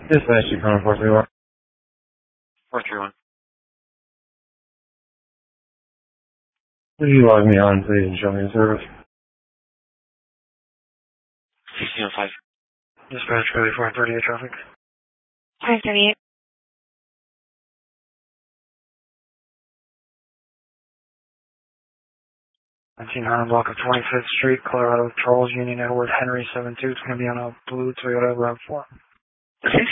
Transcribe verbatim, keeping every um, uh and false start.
Dispatch, you calling four three one? four three one. Will you log me on, please, and show me the service? sixteen oh five. Dispatch, code four thirty-eight traffic. five thirty-eight. nineteen hundred block of twenty-fifth Street, Colorado, Charles Union, Edward, Henry, seven two. It's going to be on a blue Toyota RAV four. Okay.